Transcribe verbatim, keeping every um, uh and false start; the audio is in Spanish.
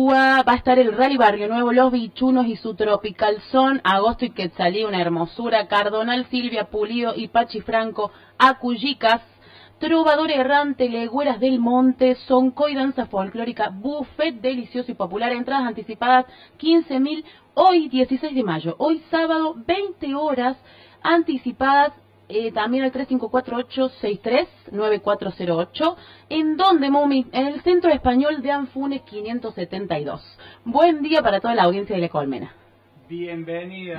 Ipúa va a estar el Rally Barrio Nuevo, Los Bichunos y su Tropical Son, Agosto y Quetzalí, una hermosura, Cardonal, Silvia Pulido y Pachi Franco, Acuyicas, Trovador Errante, Legüeras del Monte, Soncoy, Danza Folclórica, Buffet Delicioso y Popular, entradas anticipadas quince mil, hoy dieciséis de mayo, hoy sábado veinte horas, anticipadas eh, también el tres cinco cuatro ocho seis tres nueve cuatro cero ocho, en donde, Mumi, en el Centro Español de Anfunes quinientos setenta y dos. Buen día para toda la audiencia de La Colmena. Bienvenida.